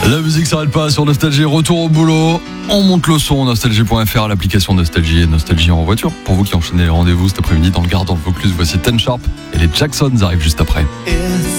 La musique s'arrête pas sur Nostalgie, retour au boulot. On monte le son, nostalgie.fr, l'application Nostalgie et Nostalgie en voiture. Pour vous qui enchaînez les rendez-vous cet après-midi dans le Gard, dans le Vaucluse, voici Ten Sharp et les Jacksons arrivent juste après. It's